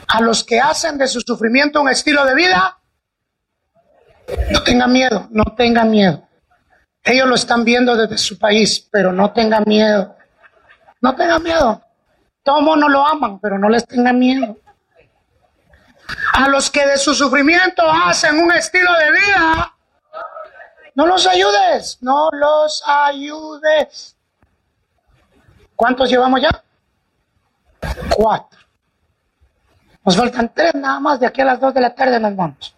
A los que hacen de su sufrimiento un estilo de vida, no tengan miedo, no tengan miedo. Ellos lo están viendo desde su país, pero no tengan miedo. No tengan miedo. Todo el mundo lo aman, pero no les tengan miedo. A los que de su sufrimiento hacen un estilo de vida, no los ayudes, no los ayudes. ¿Cuántos llevamos ya? 4. Nos faltan 3 nada más, de aquí a las 2 de la tarde nos vamos.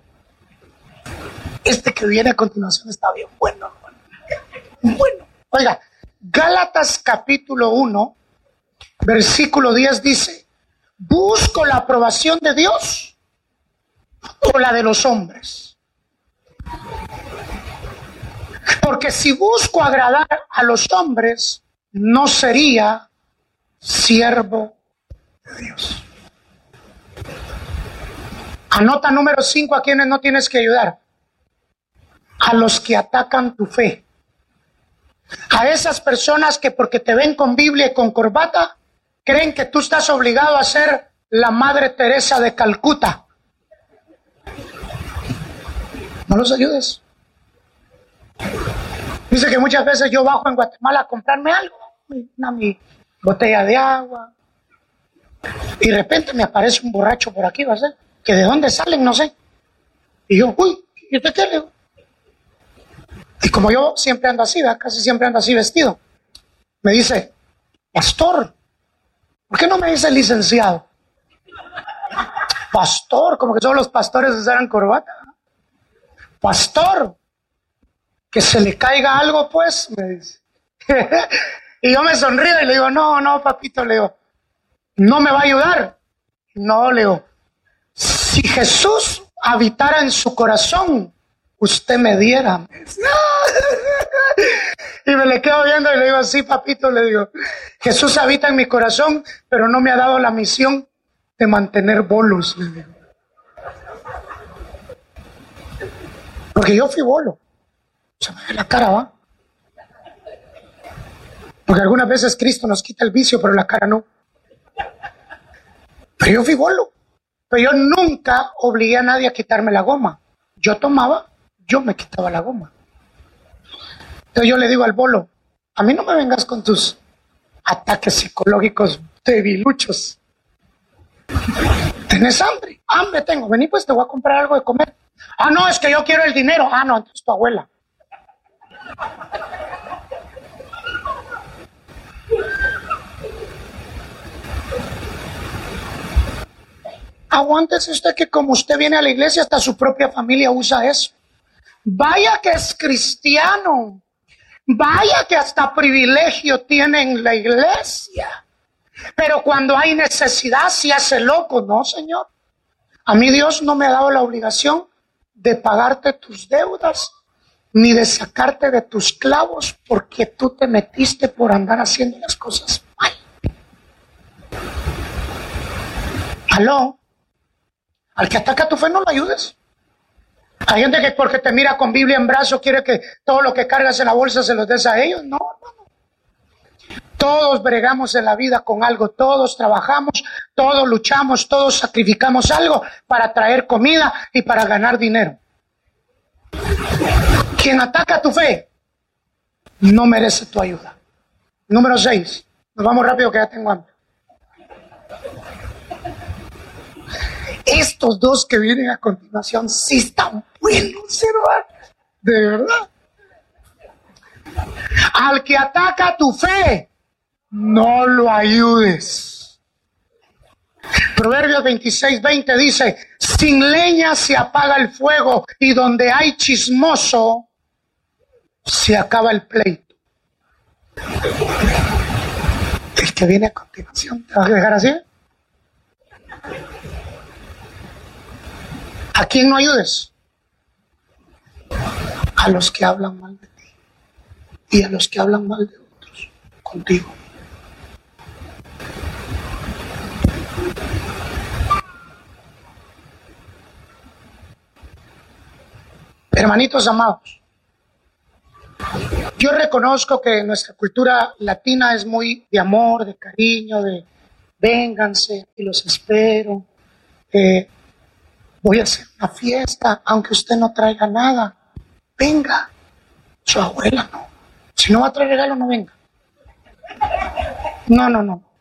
Este que viene a continuación está bien bueno, hermano. Bueno. Oiga, Gálatas capítulo 1, versículo 10 dice: ¿busco la aprobación de Dios o la de los hombres? Porque si busco agradar a los hombres, no sería siervo de Dios. Anota número 5 a quienes no tienes que ayudar. A los que atacan tu fe. A esas personas que porque te ven con Biblia y con corbata, creen que tú estás obligado a ser la Madre Teresa de Calcuta. No los ayudes. Dice que muchas veces yo bajo en Guatemala a comprarme algo, mi botella de agua, y de repente me aparece un borracho por aquí, ¿va a ser? Que de dónde salen, no sé. Y yo, uy, ¿y usted qué le digo? Y como yo siempre ando así, ¿verdad? Casi siempre ando así vestido, me dice: pastor, ¿por qué no me dice licenciado? Pastor, como que solo los pastores usaran corbata. Pastor, que se le caiga algo, pues, me dice. Y yo me sonrío y le digo: no, papito, le digo, ¿no me va a ayudar? No, le digo, si Jesús habitara en su corazón, usted me diera. Y me le quedo viendo y le digo: sí, papito, le digo, Jesús habita en mi corazón, pero no me ha dado la misión de mantener bolos, le digo. Porque yo fui bolo. Se me ve la cara, ¿va? Porque algunas veces Cristo nos quita el vicio, pero la cara no. Pero yo fui bolo. Pero yo nunca obligué a nadie a quitarme la goma. Yo tomaba, yo me quitaba la goma. Entonces yo le digo al bolo: a mí no me vengas con tus ataques psicológicos debiluchos. ¿Tenés hambre? Hambre tengo. Vení, pues te voy a comprar algo de comer. Ah, no, es que yo quiero el dinero. Ah, no, entonces tu abuela. Aguántese usted, que como usted viene a la iglesia, hasta su propia familia usa eso. Vaya que es cristiano. Vaya que hasta privilegio tiene en la iglesia. Pero cuando hay necesidad se hace loco. No, Señor. A mí Dios no me ha dado la obligación de pagarte tus deudas, ni de sacarte de tus clavos, porque tú te metiste por andar haciendo las cosas mal. ¿Aló? Al que ataca tu fe no lo ayudes. Hay gente que porque te mira con Biblia en brazo quiere que todo lo que cargas en la bolsa se los des a ellos. No, hermano. Todos bregamos en la vida con algo, todos trabajamos, todos luchamos, todos sacrificamos algo para traer comida y para ganar dinero. Quien ataca tu fe no merece tu ayuda. Número 6. Nos vamos rápido que ya tengo hambre. Estos dos que vienen a continuación sí están buenos, hermano. De verdad. Al que ataca tu fe, no lo ayudes. Proverbios 26:20 dice: sin leña se apaga el fuego, y donde hay chismoso se acaba el pleito. El que viene a continuación, ¿te vas a dejar así? ¿A quién no ayudes? A los que hablan mal de ti y a los que hablan mal de otros contigo. Hermanitos amados, yo reconozco que nuestra cultura latina es muy de amor, de cariño, de vénganse y los espero. voy a hacer una fiesta, aunque usted no traiga nada. Venga. Su abuela no. Si no va a traer regalo, no venga. No.